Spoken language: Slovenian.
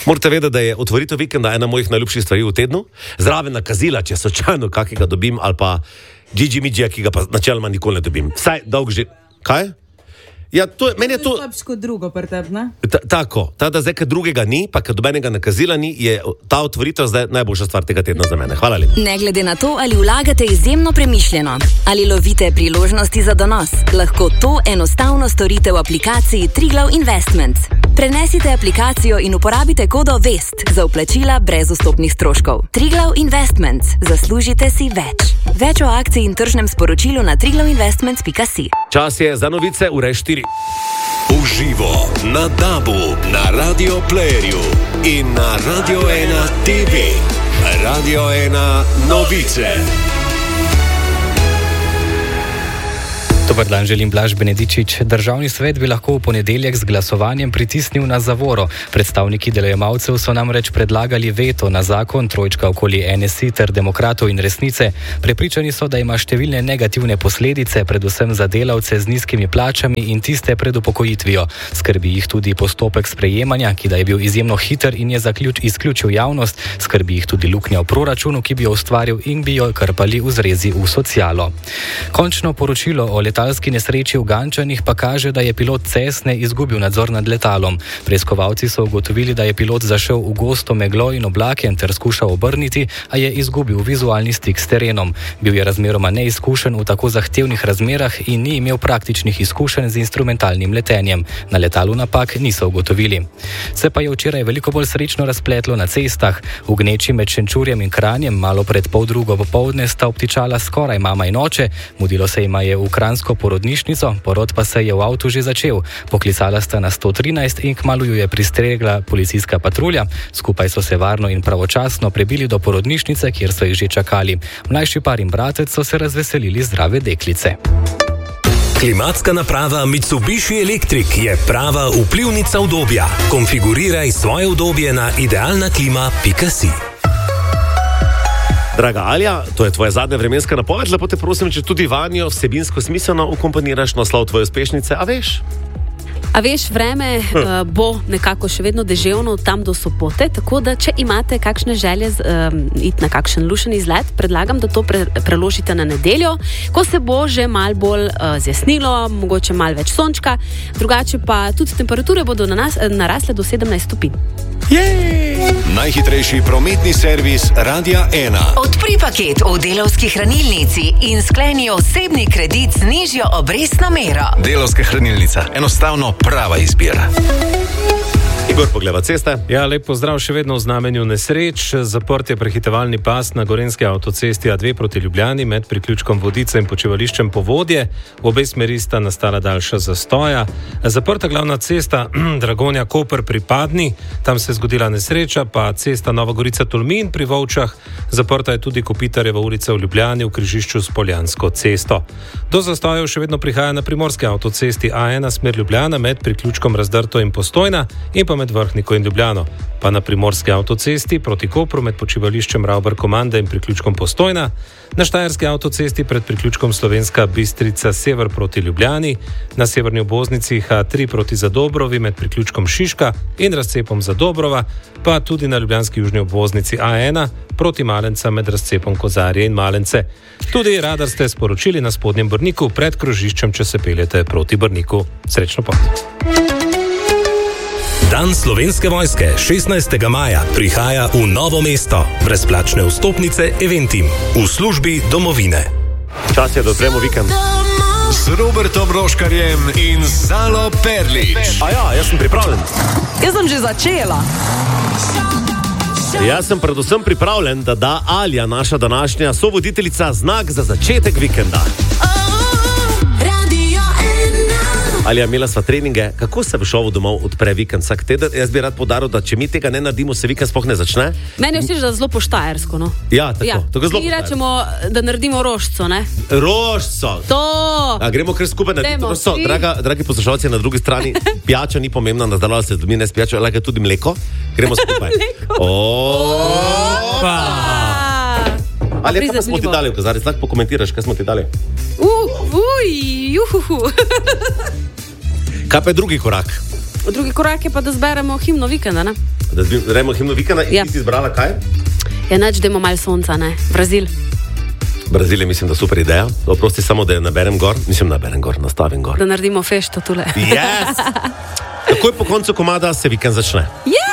Morate vedeti, da je otvoritev vikenda ena mojih najljubših stvari v tednu. Zraven nakazila, če sočajno kakega dobim, ali pa Gigi Midžija, ki ga pa načeloma nikoli ne dobim. Vsaj dolg že... Kaj? Ja, meni je to... To je slabško drugo pri tebi, ne? Tako, da zdaj, kad drugega ni, pa kad dobenega nakazila ni, je ta otvoritev zdaj najboljša stvar tega tedna za mene. Hvala lepa. Ne glede na to, ali vlagate izjemno premišljeno, ali lovite priložnosti za donos, lahko to enostavno storite v aplikaciji Triglav Investments. Prenesite aplikacijo in uporabite kodo VEST za vplačila brez vstopnih stroškov. Triglav Investments. Zaslužite si več. Več o akciji in tržnem sporočilu na triglavinvestments.si. Čas je za novice ure 4. Uživo na DAB-u, na Radio Playerju in na Radio 1 TV. Radio 1 novice. Dobar dan, želim Blaž Benedičič. Državni svet bi lahko v ponedeljek z glasovanjem pritisnil na zavoro. Predstavniki delojemalcev so namreč predlagali veto na zakon trojčka okoli NSI ter Demokratov in Resnice. Prepričani so, da ima številne negativne posledice, predvsem za delavce z nizkimi plačami in tiste pred upokojitvijo. Skrbi jih tudi postopek sprejemanja, ki da je bil izjemno hiter in je izključil javnost. Skrbi jih tudi luknja v proračunu, ki bi jo ustvaril in bi jo krpali v zrezi v socialo. Končno poročilo o letalski nesreči v Gančanih pa kaže, da je pilot Cessne izgubil nadzor nad letalom. Preiskovalci so ugotovili, da je pilot zašel v gosto meglo in oblake ter skušal obrniti, a je izgubil vizualni stik s terenom. Bil je razmeroma neizkušen v tako zahtevnih razmerah in ni imel praktičnih izkušenj z instrumentalnim letenjem. Na letalu napak niso ugotovili. Se pa je včeraj veliko bolj srečno razpletlo na cestah. V gneči med Šenčurjem in Kranjem malo pred 2:30 popoldne sta obtičala skoraj mama in oče. Mudilo se jima je v kranjsko porodnišnico, porod pa se je v avtu že začel. Poklicala sta na 113 in kmalu ju je pristregla policijska patrulja. Skupaj so se varno in pravočasno prebili do porodnišnice, kjer so jih že čakali. Mlajši par in bratec so se razveselili zdrave deklice. Klimatska naprava Mitsubishi Electric je prava vplivnica udobja. Konfiguriraj svoje udobje na idealnaklima.si. Draga Alja, to je tvoja zadnja vremenska napoved. Lepo te prosim, če tudi vanjo vsebinsko smiselno ukomponiraš naslov tvoje uspešnice. A veš, vreme bo nekako še vedno deževno tam do sobote, tako da če imate kakšne želje iti na kakšen lušen izlet, predlagam, da to preložite na nedeljo, ko se bo že mal bolj zjasnilo, mogoče mal več sončka, drugače pa tudi temperature bodo narasle do 17 stopinj. Najhitrejši prometni servis Radia 1. Odpri paket v Delavski hranilnici in skleni osebni kredit z nižjo obrestno mero. Delavska hranilnica. Enostavno prava izbira. Igor pogleda ceste. Ja, lep pozdrav, še vedno v znamenju nesreč. Zaprt je prehitevalni pas na gorenjski avtocesti A2 proti Ljubljani med priključkom Vodice in počivališčem Povodje. V obe smeri sta nastala daljša zastoja. Zaprta glavna cesta Dragonja-Koper pri Padni, tam se je zgodila nesreča, pa cesta Nova Gorica-Tolmin pri Volčah. Zaprta je tudi Kopitarjeva ulica v Ljubljani v križišču s Poljansko cesto. Do zastojev še vedno prihaja na primorski avtocesti A1 smer Ljubljana med priključkom Razdrto in Postojna in pa med Vrhniko in Ljubljano, pa na primorski avtocesti proti Kopru med počivališčem Ravbar-Komanda in priključkom Postojna, na štajerski avtocesti pred priključkom Slovenska Bistrica sever proti Ljubljani, na severni obvoznici H3 proti Zadobrovi med priključkom Šiška in razcepom Zadobrova, pa tudi na ljubljanski južni obvoznici A1 proti Malenca med razcepom Kozarje in Malence. Tudi radar ste sporočili na Spodnjem Brniku pred krožiščem, če se peljete proti Brniku. Srečno pot. Dan Slovenske vojske 16. maja prihaja v Novo mesto. Brezplačne vstopnice Eventim v službi domovine. Čas je, da odpremo vikend. Z Robertom Roškarjem in Zalo Perlič. Jaz sem pripravljen. Jaz sem že začela. Jaz sem predvsem pripravljen, da da Alja, naša današnja sovoditeljica, znak za začetek vikenda. Alja, imela sva treninge, kako se v šovu domov odpre vikend vsak teden? Jaz bi rad poudaril, da če mi tega ne naredimo, se vikend sploh ne začne. Meni je všeč, da zelo po štajersko, no. Ja, tako zelo. Mi rečemo, da naredimo rožco, ne? Rožco! To! Gremo kar skupaj narediti rožco. Dragi poslušalci, na drugi strani, pijača ni pomembna, da zdaj se mi ne spijača, lahko tudi mleko. Gremo skupaj. Ali kaj smo ti dali v kazarec? Lahko pokomentiraš, kaj smo ti dali? Juhuhu. Kaj pa je drugi korak? Drugi korak je pa, da zberemo himno vikenda, ne? Da zberemo himno vikenda in ti si izbrala kaj? Ja, neč, dajmo malo sonca, ne? Brazil. Brazil je, mislim, da super ideja. Oprosti samo, da jo nastavim gor. Da naredimo fešto tule. Yes! Takoj po koncu komada se vikend začne. Yeah!